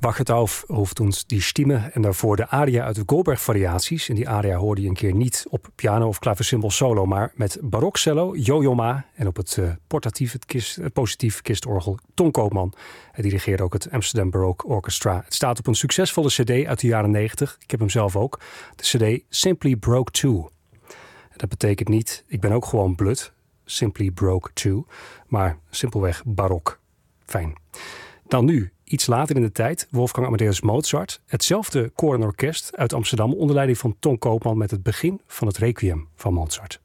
Wacht hoeft ons die Stimme en daarvoor de aria uit de Goldberg-variaties. En die aria hoorde je een keer niet op piano of klaversymbol solo, maar met barokcello, Yo-Yo Ma en op het positief kistorgel Ton Koopman. Hij dirigeerde ook het Amsterdam Baroque Orchestra. Het staat op een succesvolle cd uit de jaren 90. Ik heb hem zelf ook. De cd Simply Broke 2. Dat betekent niet, ik ben ook gewoon blut, Simply Broke 2, maar simpelweg barok. Fijn. Dan nu, iets later in de tijd, Wolfgang Amadeus Mozart. Hetzelfde koor en orkest uit Amsterdam onder leiding van Ton Koopman met het begin van het Requiem van Mozart.